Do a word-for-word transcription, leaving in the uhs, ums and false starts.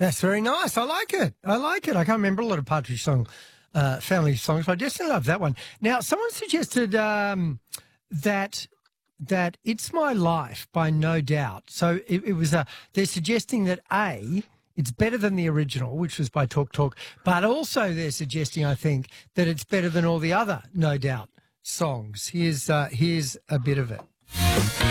That's very nice. I like it. I like it. I can't remember a lot of Partridge song, uh, family songs, but I just love that one. Now, someone suggested um, that that "It's My Life" by No Doubt. So it, it was a. They're suggesting that A, it's better than the original, which was by Talk Talk, but also they're suggesting, I think, that it's better than all the other No Doubt songs. Here's uh, here's a bit of it.